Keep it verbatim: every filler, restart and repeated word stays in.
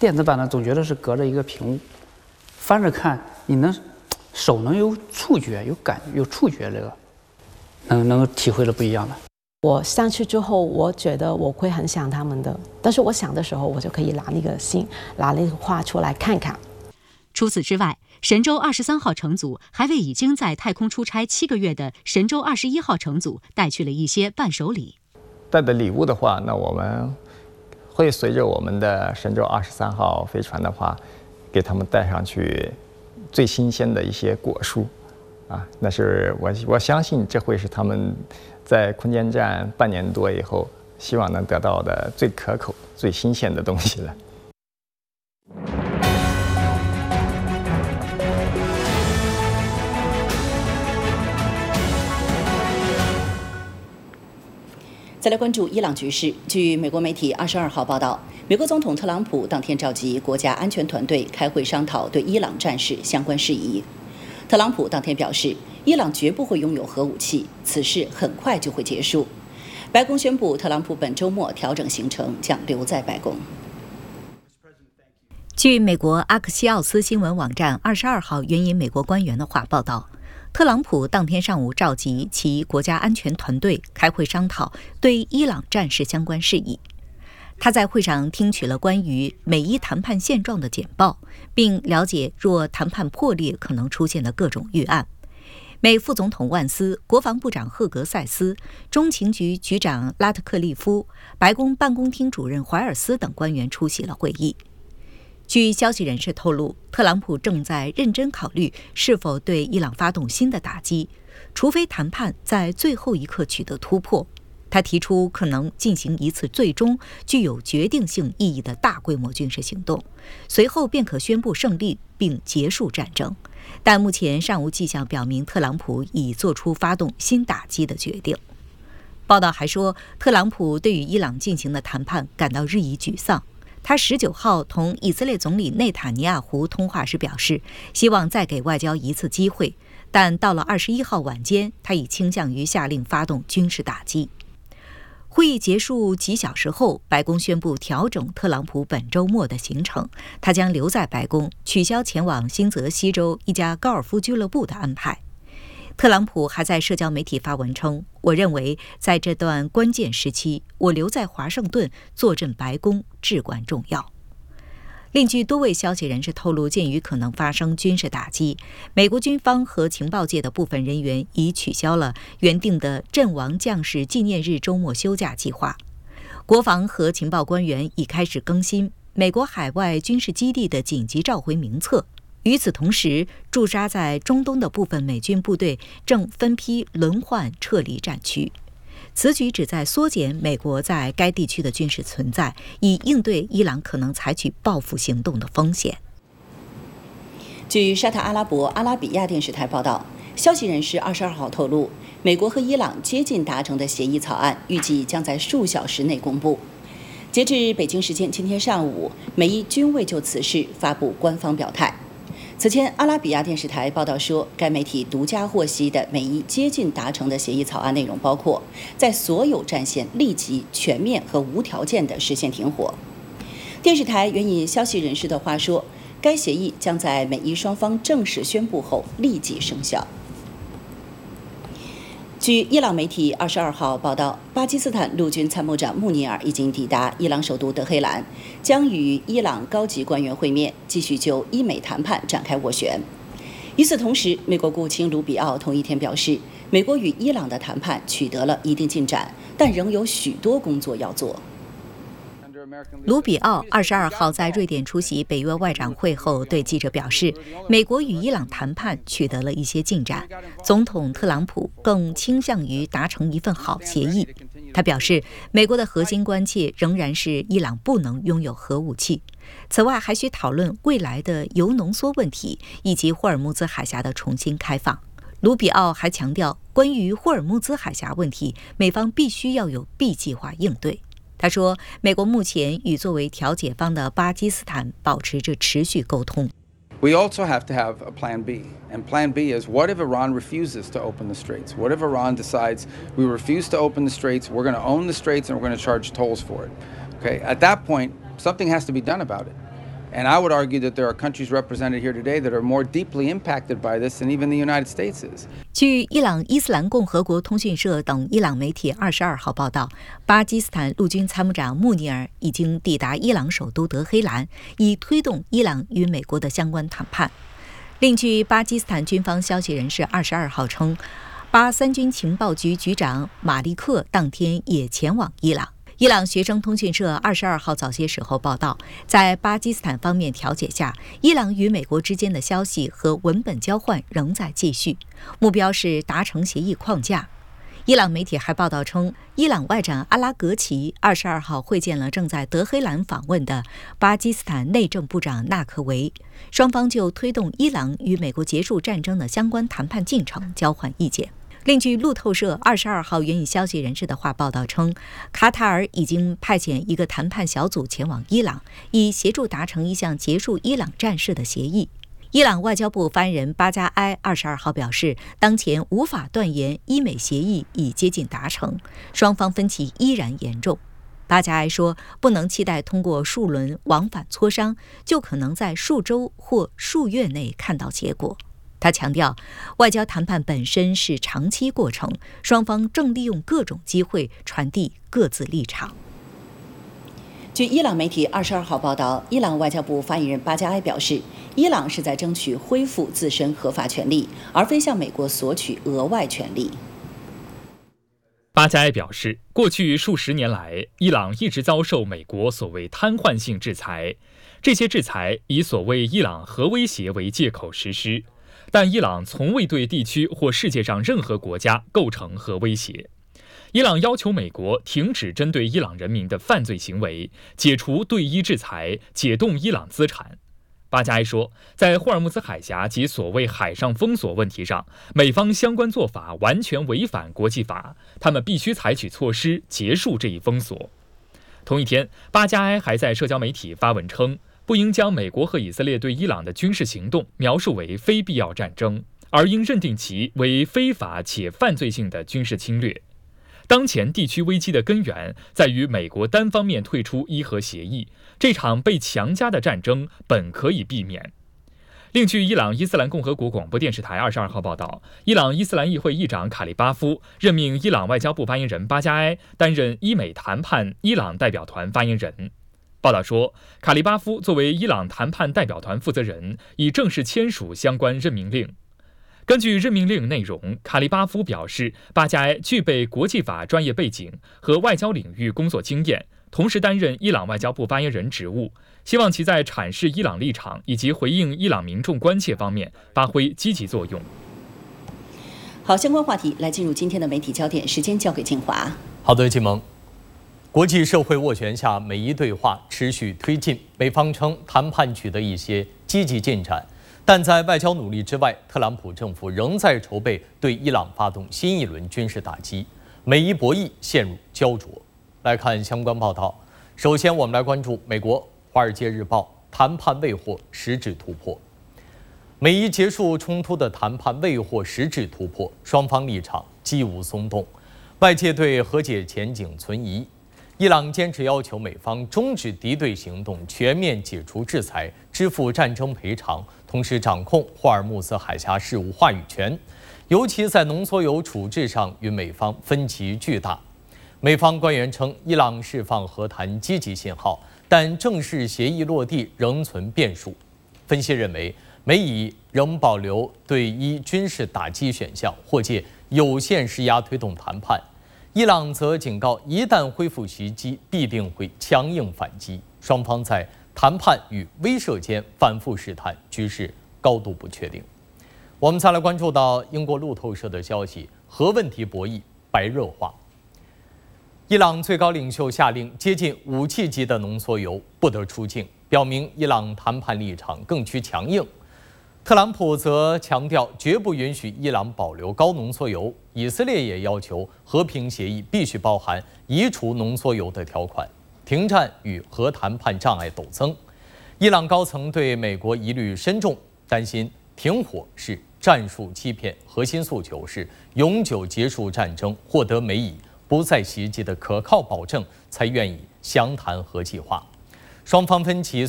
电子版呢，总觉得是隔着一个屏幕，翻着看，你能手能有触觉、有感、有触觉，这个能能体会的不一样的。 我上去之后，我觉得我会很想他们的，但是我想的时候，我就可以拿那个信，拿那个画出来看看。 除此之外，神舟二十三号乘组还为已经在太空出差七个月的神舟二十一号乘组带去了一些伴手礼。 带的礼物的话，那我们会随着我们的神舟二十三号飞船的话，给他们带上去最新鲜的一些果蔬，啊，那是我我相信这会是他们在空间站半年多以后，希望能得到的最可口、最新鲜的东西了。 再来关注伊朗局势。据美国媒体二十二号报道，美国总统特朗普当天召集国家安全团队开会商讨对伊朗战事相关事宜。特朗普当天表示，伊朗绝不会拥有核武器，此事很快就会结束。白宫宣布，特朗普本周末调整行程，将留在白宫。 据美国阿克西奥斯新闻网站二十二号援引美国官员的话报道，特朗普当天上午召集其国家安全团队开会商讨对伊朗战事相关事宜。他在会上听取了关于美伊谈判现状的简报，并了解若谈判破裂可能出现的各种预案。美副总统万斯、国防部长赫格塞斯、中情局局长拉特克利夫、白宫办公厅主任怀尔斯等官员出席了会议。据消息人士透露，特朗普正在认真考虑是否对伊朗发动新的打击，除非谈判在最后一刻取得突破。他提出可能进行一次最终具有决定性意义的大规模军事行动，随后便可宣布胜利并结束战争。但目前尚无迹象表明特朗普已做出发动新打击的决定。报道还说，特朗普对于伊朗进行的谈判感到日益沮丧。他十九号同以色列总理内塔尼亚胡通话时表示，希望再给外交一次机会，但到了二十一号晚间，他已倾向于下令发动军事打击。会议结束几小时后，白宫宣布调整特朗普本周末的行程，他将留在白宫，取消前往新泽西州一家高尔夫俱乐部的安排。特朗普还在社交媒体发文称，我认为在这段关键时期，我留在华盛顿坐镇白宫至关重要。另据多位消息人士透露，鉴于可能发生军事打击，美国军方和情报界的部分人员已取消了原定的阵亡将士纪念日周末休假计划。国防和情报官员已开始更新美国海外军事基地的紧急召回名册。与此同时，驻扎在中东的部分美军部队正分批轮换撤离战区。此举旨在缩减美国在该地区的军事存在，以应对伊朗可能采取报复行动的风险。 据沙特阿拉伯阿拉比亚电视台报道，消息人士二十二号透露，美国和伊朗接近达成的协议草案预计将在数小时内公布。截至北京时间今天上午，美伊均未就此事发布官方表态。此前，阿拉比亚电视台报道说，该媒体独家获悉的美伊接近达成的协议草案内容包括，在所有战线立即、全面和无条件地实现停火。电视台援引消息人士的话说，该协议将在美伊双方正式宣布后立即生效。据伊朗媒体二十二号报道，巴基斯坦陆军参谋长穆尼尔已经抵达伊朗首都德黑兰，将与伊朗高级官员会面，继续就伊美谈判展开斡旋。与此同时，美国国务卿卢比奥同一天表示，美国与伊朗的谈判取得了一定进展，但仍有许多工作要做。 卢比奥二十二号在瑞典出席北约外长会后对记者表示，美国与伊朗谈判取得了一些进展，总统特朗普更倾向于达成一份好协议。他表示，美国的核心关切仍然是伊朗不能拥有核武器。此外，还需讨论未来的铀浓缩问题以及霍尔木兹海峡的重新开放。卢比奥还强调，关于霍尔木兹海峡问题，美方必须要有 B 计划应对。他说，美国目前与作为调解方的巴基斯坦保持着持续沟通。 We also have to have a plan B, and plan B is what if Iran refuses to open the straits? What if Iran decides we refuse to open the straits, we're going to own the straits, and we're going to charge tolls for it? Okay, at that point, something has to be done about it. And I would argue that there are countries represented here today that are more deeply impacted by this than even the United States is. 据伊朗伊斯兰共和国通讯社等伊朗媒体二十二号报道，巴基斯坦陆军参谋长穆尼尔已经抵达伊朗首都德黑兰，以推动伊朗与美国的相关谈判。另据巴基斯坦军方消息人士二十二号称，巴三军情报局局长马利克当天也前往伊朗。伊朗学生通讯社二十二号早些时候报道，在巴基斯坦方面调解下，伊朗与美国之间的消息和文本交换仍在继续，目标是达成协议框架。伊朗媒体还报道称，伊朗外长阿拉格齐二十二号会见了正在德黑兰访问的巴基斯坦内政部长纳克维，双方就推动伊朗与美国结束战争的相关谈判进程交换意见。另据路透社二十二号援引消息人士的话报道称，卡塔尔已经派遣一个谈判小组前往伊朗，以协助达成一项结束伊朗战事的协议。伊朗外交部发言人巴加埃二十二号表示，当前无法断言伊美协议已接近达成，双方分歧依然严重。巴加埃说，不能期待通过数轮往返磋商就可能在数周或数月内看到结果。他强调，外交谈判本身是长期过程，双方正利用各种机会传递各自立场。 据伊朗媒体二十二号报道，伊朗外交部发言人巴加埃表示，伊朗是在争取恢复自身合法权利，而非向美国索取额外权利。 巴加埃表示，过去数十年来，伊朗一直遭受美国所谓瘫痪性制裁，这些制裁以所谓伊朗核威胁为借口实施。但伊朗从未对地区或世界上任何国家构成核威胁。伊朗要求美国停止针对伊朗人民的犯罪行为，解除对伊制裁，解冻伊朗资产。巴加埃说，在霍尔木兹海峡及所谓海上封锁问题上，美方相关做法完全违反国际法，他们必须采取措施结束这一封锁。同一天，巴加埃还在社交媒体发文称，不应将美国和以色列对伊朗的军事行动描述为非必要战争，而应认定其为非法且犯罪性的军事侵略。当前地区危机的根源在于美国单方面退出伊核协议，这场被强加的战争本可以避免。另据伊朗伊斯兰共和国广播电视台二十二号报道，伊朗伊斯兰议会议长卡利巴夫任命伊朗外交部发言人巴加埃担任伊美谈判伊朗代表团发言人。报道说，卡利巴夫作为伊朗谈判代表团负责人，已正式签署相关任命令。根据任命令内容，卡利巴夫表示，巴加埃具备国际法专业背景和外交领域工作经验，同时担任伊朗外交部发言人职务，希望其在阐释伊朗立场以及回应伊朗民众关切方面发挥积极作用。 好，相关话题来进入今天的媒体焦点，时间交给静华。 好的，金萌。国际社会斡旋下，美伊对话持续推进，美方称谈判取得一些积极进展。但在外交努力之外，特朗普政府仍在筹备对伊朗发动新一轮军事打击，美伊博弈陷入焦灼。来看相关报道，首先我们来关注美国《华尔街日报》谈判未获实质突破。美伊结束冲突的谈判未获实质突破，双方立场几无松动，外界对和解前景存疑。伊朗坚持要求美方终止敌对行动，全面解除制裁，支付战争赔偿，同时掌控霍尔木兹海峡事务话语权，尤其在浓缩铀处置上与美方分歧巨大。美方官员称，伊朗释放和谈积极信号，但正式协议落地仍存变数。分析认为，美以仍保留对伊军事打击选项，或借有限施压推动谈判。伊朗则警告，一旦恢复袭击，必定会强硬反击。双方在谈判与威慑间反复试探，局势高度不确定。我们再来关注到英国路透社的消息，核问题博弈白热化。伊朗最高领袖下令，接近武器级的浓缩铀不得出境，表明伊朗谈判立场更趋强硬。特朗普则强调，绝不允许伊朗保留高浓缩铀。以色列也要求和平协议必须包含移除浓缩铀的条款。停战与核谈判障碍陡增，伊朗高层对美国疑虑深重，担心停火是战术欺骗，核心诉求是永久结束战争，获得美以不再袭击的可靠保证，才愿意详谈核计划。双方分歧